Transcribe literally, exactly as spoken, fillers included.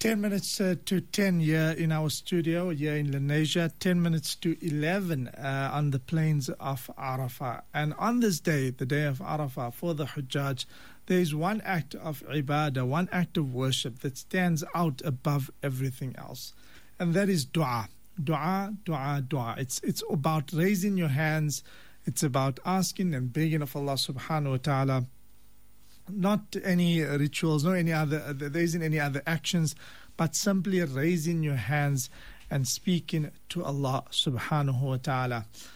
ten minutes uh, to ten here in our studio here in Lenasia, ten minutes to eleven uh, on the plains of Arafah. And on this day, the day of Arafah, for the Hujjaj, there is one act of ibadah, one act of worship that stands out above everything else. And that is dua. Dua, dua, dua. It's, it's about raising your hands. It's about asking and begging of Allah subhanahu wa ta'ala. Not any rituals, no any other, there isn't any other actions, but simply raising your hands and speaking to Allah subhanahu wa ta'ala.